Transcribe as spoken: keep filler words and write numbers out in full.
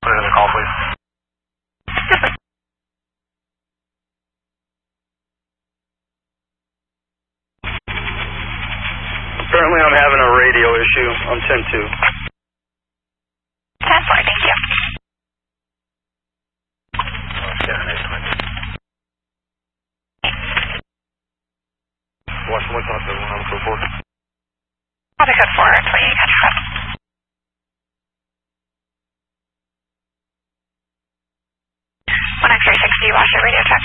put in the call, please. Apparently I'm having a radio issue on ten two. ten four, thank you. Washington, what's up, everyone? I'm so forth. I'll take code four, please. one X three sixty, Washington radio check.